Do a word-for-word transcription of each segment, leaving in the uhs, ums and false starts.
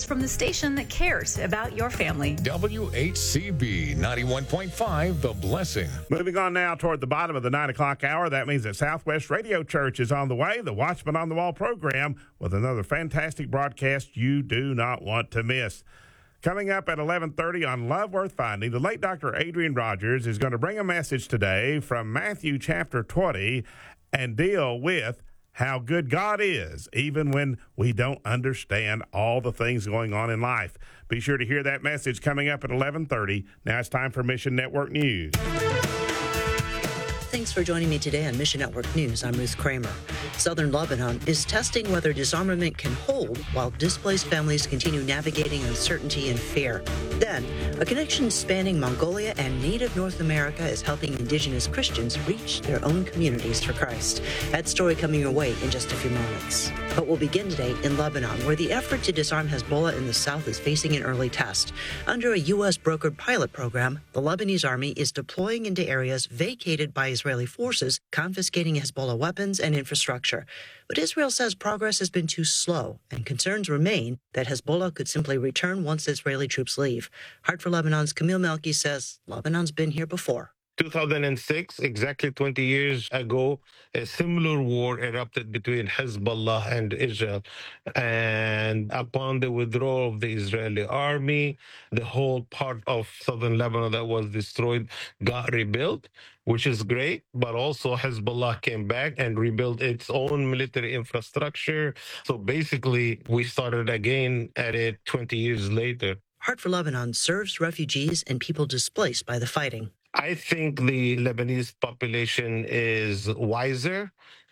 from the station that cares about your family. W H C B ninety-one point five, The Blessing. Moving on now toward the bottom of the nine o'clock hour. That means that Southwest Radio Church is on the way. The Watchman on the Wall program with another fantastic broadcast you do not want to miss. Coming up at eleven thirty on Love Worth Finding, the late Doctor Adrian Rogers is going to bring a message today from Matthew chapter twenty and deal with how good God is, even when we don't understand all the things going on in life. Be sure to hear that message coming up at eleven thirty. Now it's time for Mission Network News. Thanks for joining me today on Mission Network News. I'm Ruth Kramer. Southern Lebanon is testing whether disarmament can hold while displaced families continue navigating uncertainty and fear. Then, a connection spanning Mongolia and native North America is helping indigenous Christians reach their own communities for Christ. That story coming your way in just a few moments. But we'll begin today in Lebanon, where the effort to disarm Hezbollah in the south is facing an early test. Under a U S brokered pilot program, the Lebanese army is deploying into areas vacated by Israeli forces, confiscating Hezbollah weapons and infrastructure. But Israel says progress has been too slow, and concerns remain that Hezbollah could simply return once Israeli troops leave. Heart for Lebanon's Camille Melki says Lebanon's been here before. two thousand six, exactly twenty years ago, a similar war erupted between Hezbollah and Israel. And upon the withdrawal of the Israeli army, the whole part of southern Lebanon that was destroyed got rebuilt, which is great. But also Hezbollah came back and rebuilt its own military infrastructure. So basically, we started again at it twenty years later. Heart for Lebanon serves refugees and people displaced by the fighting. I think the Lebanese population is wiser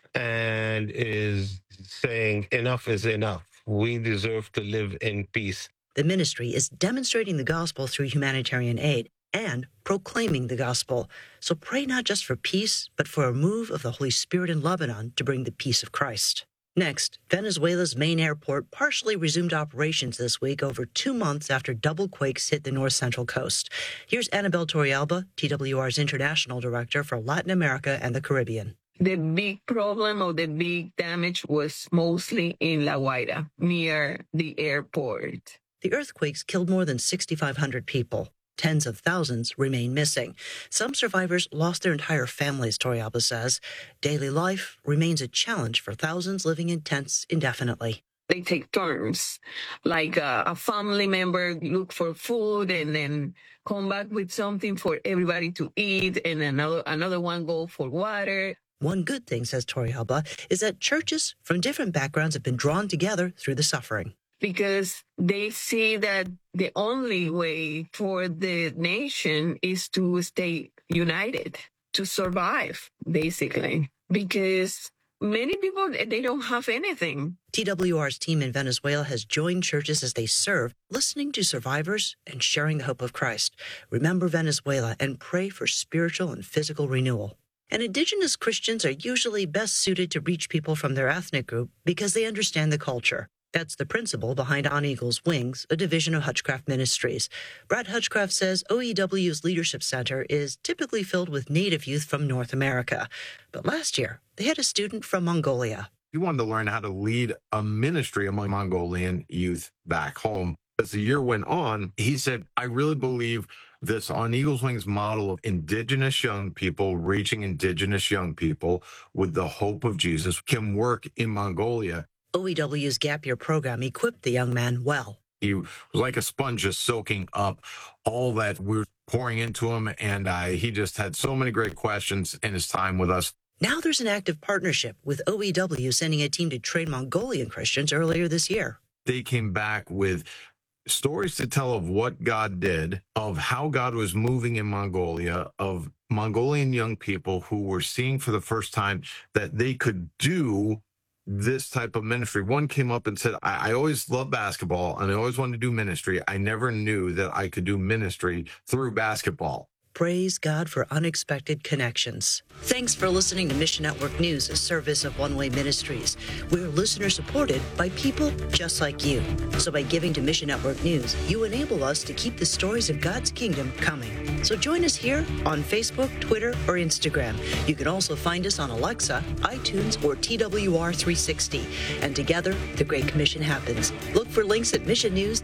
and is saying enough is enough. We deserve to live in peace. The ministry is demonstrating the gospel through humanitarian aid and proclaiming the gospel. So pray not just for peace, but for a move of the Holy Spirit in Lebanon to bring the peace of Christ. Next, Venezuela's main airport partially resumed operations this week over two months after double quakes hit the north-central coast. Here's Annabelle Torrealba, T W R's International Director for Latin America and the Caribbean. The big problem or the big damage was mostly in La Guaira, near the airport. The earthquakes killed more than six thousand five hundred people. Tens of thousands remain missing. Some survivors lost their entire families, Torrealba says. Daily life remains a challenge for thousands living in tents indefinitely. They take turns, like uh, a family member look for food and then come back with something for everybody to eat, and another another one go for water. One good thing, says Torrealba, is that churches from different backgrounds have been drawn together through the suffering. Because they see that the only way for the nation is to stay united, to survive, basically. Because many people, they don't have anything. T W R's team in Venezuela has joined churches as they serve, listening to survivors and sharing the hope of Christ. Remember Venezuela and pray for spiritual and physical renewal. And indigenous Christians are usually best suited to reach people from their ethnic group because they understand the culture. That's the principle behind On Eagle's Wings, a division of Hutchcraft Ministries. Brad Hutchcraft says O E W's Leadership Center is typically filled with Native youth from North America. But last year, they had a student from Mongolia. He wanted to learn how to lead a ministry among Mongolian youth back home. As the year went on, he said, I really believe this On Eagle's Wings model of indigenous young people reaching indigenous young people with the hope of Jesus can work in Mongolia. O E W's Gap Year program equipped the young man well. He was like a sponge just soaking up all that we were pouring into him, and uh, he just had so many great questions in his time with us. Now there's an active partnership with O E W sending a team to train Mongolian Christians earlier this year. They came back with stories to tell of what God did, of how God was moving in Mongolia, of Mongolian young people who were seeing for the first time that they could do this type of ministry. One came up and said, I, I always loved basketball and I always wanted to do ministry. I never knew that I could do ministry through basketball. Praise God for unexpected connections. Thanks for listening to Mission Network News, a service of One Way Ministries. We're listener supported by people just like you. So by giving to Mission Network News, you enable us to keep the stories of God's kingdom coming. So join us here on Facebook, Twitter, or Instagram. You can also find us on Alexa, iTunes, or T W R three sixty. And together, the Great Commission happens. Look for links at mission news